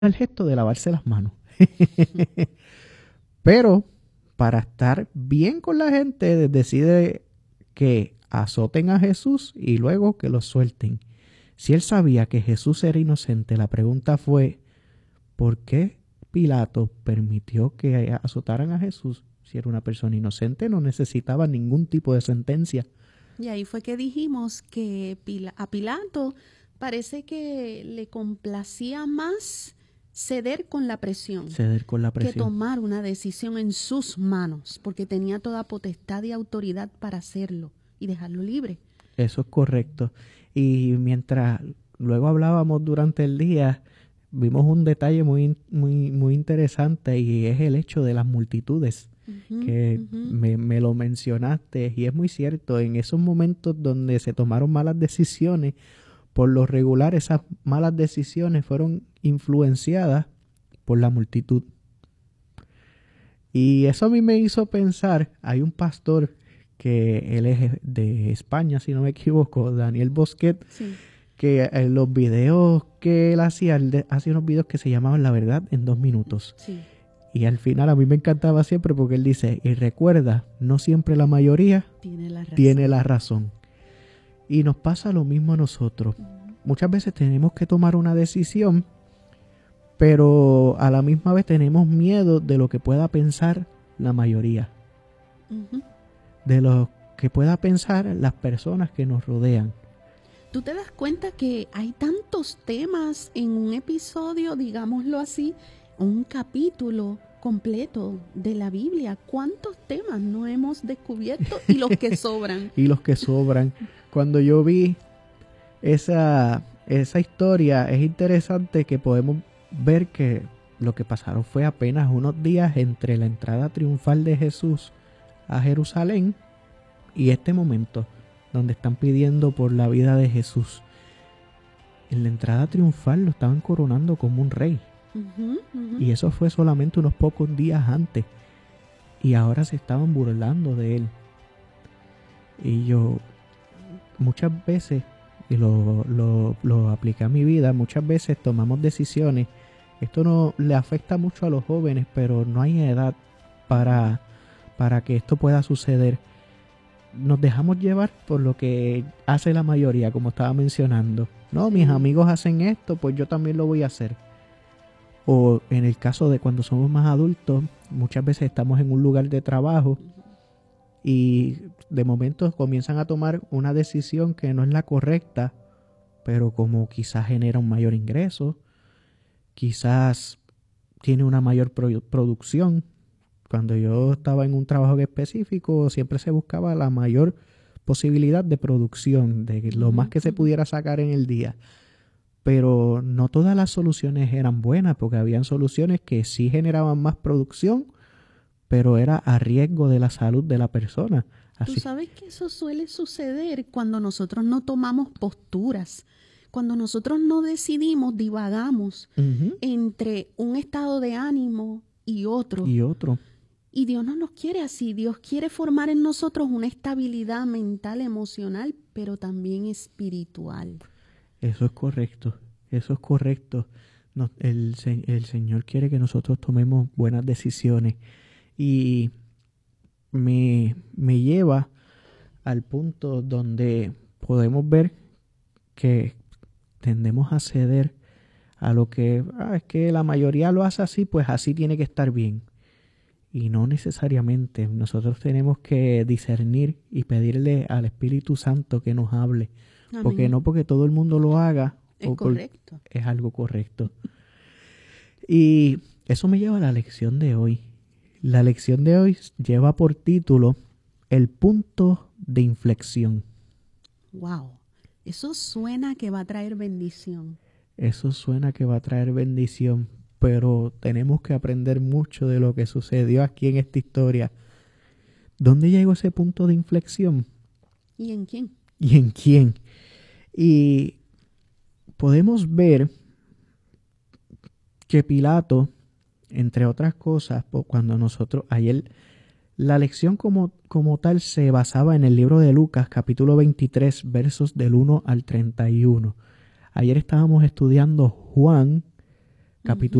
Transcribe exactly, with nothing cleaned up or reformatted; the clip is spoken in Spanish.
el gesto de lavarse las manos. Pero para estar bien con la gente, decide que azoten a Jesús y luego que lo suelten. Si él sabía que Jesús era inocente, la pregunta fue, ¿por qué Pilato permitió que azotaran a Jesús? Si era una persona inocente, no necesitaba ningún tipo de sentencia. Y ahí fue que dijimos que a Pilato parece que le complacía más ceder con la presión, ceder con la presión que tomar una decisión en sus manos, porque tenía toda potestad y autoridad para hacerlo y dejarlo libre. Eso es correcto. Y mientras luego hablábamos durante el día, vimos un detalle muy, muy, muy interesante y es el hecho de las multitudes. Uh-huh, que uh-huh. me, me lo mencionaste y es muy cierto. En esos momentos donde se tomaron malas decisiones, por lo regular esas malas decisiones fueron influenciadas por la multitud. Y eso a mí me hizo pensar, hay un pastor que él es de España, si no me equivoco, Daniel Bosquet, sí. que en los videos que él hacía, él hacía unos videos que se llamaban La Verdad en dos minutos. Sí. Y al final a mí me encantaba siempre porque él dice, y recuerda, no siempre la mayoría tiene la razón. Tiene la razón. Y nos pasa lo mismo a nosotros. Uh-huh. Muchas veces tenemos que tomar una decisión, pero a la misma vez tenemos miedo de lo que pueda pensar la mayoría. Uh-huh. De lo que pueda pensar las personas que nos rodean. ¿Tú te das cuenta que hay tantos temas en un episodio, digámoslo así, un capítulo completo de la Biblia? ¿Cuántos temas no hemos descubierto y los que sobran? y los que sobran. Cuando yo vi esa, esa historia, es interesante que podemos ver que lo que pasaron fue apenas unos días entre la entrada triunfal de Jesús a Jerusalén y este momento donde están pidiendo por la vida de Jesús. En la entrada triunfal lo estaban coronando como un rey. Uh-huh, uh-huh. Y eso fue solamente unos pocos días antes. Y ahora se estaban burlando de él. Y yo muchas veces, y lo, lo, lo apliqué a mi vida, muchas veces tomamos decisiones. Esto no le afecta mucho a los jóvenes, pero no hay edad para, para que esto pueda suceder. Nos dejamos llevar por lo que hace la mayoría, como estaba mencionando. No, mis amigos hacen esto, pues yo también lo voy a hacer. O en el caso de cuando somos más adultos, muchas veces estamos en un lugar de trabajo y de momento comienzan a tomar una decisión que no es la correcta, pero como quizás genera un mayor ingreso, quizás tiene una mayor pro- producción. Cuando yo estaba en un trabajo específico, siempre se buscaba la mayor posibilidad de producción, de lo más que se pudiera sacar en el día. Pero no todas las soluciones eran buenas, porque habían soluciones que sí generaban más producción, pero era a riesgo de la salud de la persona. Así. Tú sabes que eso suele suceder cuando nosotros no tomamos posturas, cuando nosotros no decidimos, divagamos uh-huh. entre un estado de ánimo y otro. Y otro. Y Dios no nos quiere así. Dios quiere formar en nosotros una estabilidad mental, emocional, pero también espiritual. Eso es correcto, eso es correcto. Nos, el, el Señor quiere que nosotros tomemos buenas decisiones. Y me, me lleva al punto donde podemos ver que tendemos a ceder a lo que, ah, es que la mayoría lo hace así, pues así tiene que estar bien. Y no necesariamente. Nosotros tenemos que discernir y pedirle al Espíritu Santo que nos hable. Amén. Porque no porque todo el mundo lo haga es o correcto. Es algo correcto. Y eso me lleva a la lección de hoy. La lección de hoy lleva por título El punto de inflexión. Wow, eso suena que va a traer bendición. Eso suena que va a traer bendición, pero tenemos que aprender mucho de lo que sucedió aquí en esta historia. ¿Dónde llegó ese punto de inflexión? ¿Y en quién? ¿Y en quién? Y podemos ver que Pilato, entre otras cosas, cuando nosotros, ayer, la lección como, como tal se basaba en el libro de Lucas, capítulo veintitrés, versos del uno al treinta y uno. Ayer estábamos estudiando Juan, capítulo